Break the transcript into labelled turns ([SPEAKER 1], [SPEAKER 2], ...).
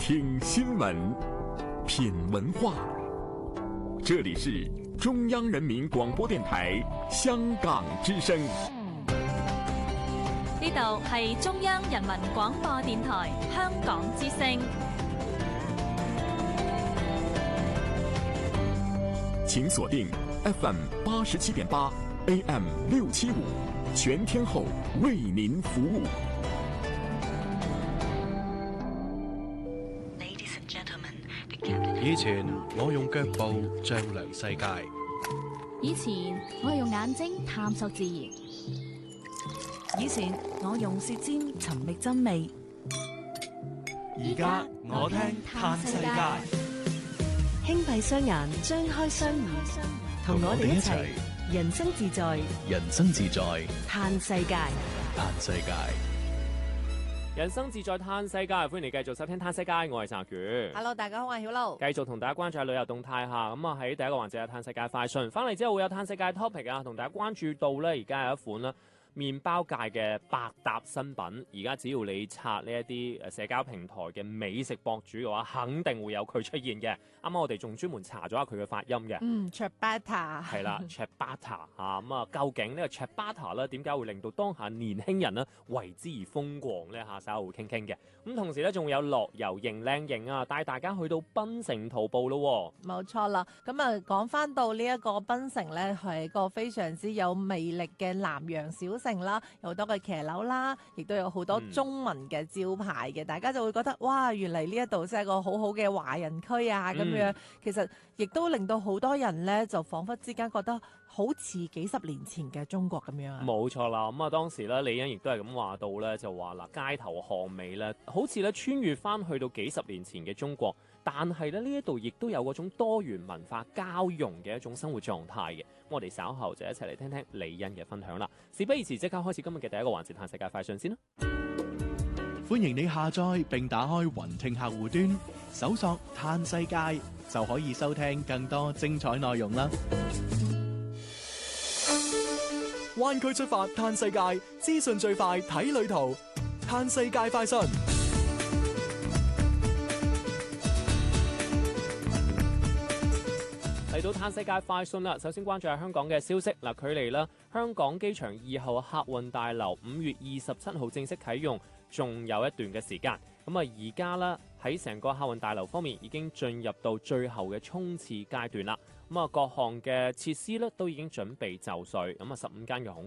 [SPEAKER 1] 听新闻，品文化。这里是中央人民广播电台香港之声。
[SPEAKER 2] 呢度係中央人民廣播電台香港之聲。
[SPEAKER 1] 請鎖定 FM 87.8 AM 675，全天候為您服務。
[SPEAKER 3] 以前我用腳步丈量世界，
[SPEAKER 4] 以前我係用眼睛探索自然，
[SPEAKER 5] 以前我用舌尖尋覓真味，
[SPEAKER 6] 而家我聽嘆世界。
[SPEAKER 5] 輕閉雙眼，張開雙耳，同我哋一齊人生自在，
[SPEAKER 3] 人生自在
[SPEAKER 5] 嘆世界，
[SPEAKER 3] 嘆世界。
[SPEAKER 7] 人生自在嘆世界，歡迎你繼續收聽嘆世界，我係陳月。
[SPEAKER 8] Hello， 大家好，我係曉露。
[SPEAKER 7] 繼續同大家關注下旅遊動態下，咁啊喺第一個環節係嘆世界快訊，翻嚟之後會有嘆世界 topic 啊，同大家關注到咧，而家有一款啦。麵包界嘅百搭新品，而家只要你刷呢一啲社交平台嘅美食博主嘅話，肯定會有佢出現嘅。啱啱我哋仲專門查咗下佢嘅發音嘅。
[SPEAKER 8] ciabatta
[SPEAKER 7] 係啦，ciabatta 咁啊，究竟呢個 ciabatta 咧點解會令到當下年輕人呢為之而瘋狂咧？下稍後會傾傾嘅。咁同時咧仲會有樂遊型靚型啊，帶大家去到檳城徒步咯。
[SPEAKER 8] 冇錯啦，咁啊講翻到呢一個檳城咧，係一個非常之有魅力嘅南洋小城啦，有好多嘅騎樓啦，亦都有好多中文嘅招牌嘅，大家就會覺得哇，原嚟呢一度真係個好好嘅華人區啊咁樣。其實亦都令到好多人咧，就彷彿之間覺得好似幾十年前嘅中國咁樣啊。
[SPEAKER 7] 冇錯啦，咁啊當時咧李欣亦都係咁話到咧，就話嗱街頭巷尾咧，好似咧穿越翻去到幾十年前嘅中國。但係咧，呢一度亦都有嗰種多元文化交融嘅一種生活狀態嘅。我哋稍後就一齊嚟聽聽李欣嘅分享啦。事不宜遲，即刻開始今日嘅第一個環節，嘆世界快訊先啦。
[SPEAKER 6] 歡迎你下載並打開雲聽客戶端，搜索嘆世界就可以收聽更多精彩內容啦。灣區出發嘆世界，資訊最快睇旅途，嘆世界快訊。
[SPEAKER 7] 嚟到嘆世界快訊啦，首先關注下香港嘅消息嗱，距離啦香港機場2號客運大樓5月27號正式啟用，仲有一段嘅時間。咁啊，而家啦喺成個客運大樓方面已經進入到最後嘅衝刺階段啦。咁啊，各項嘅設施咧都已經準備就緒。咁啊，15間嘅航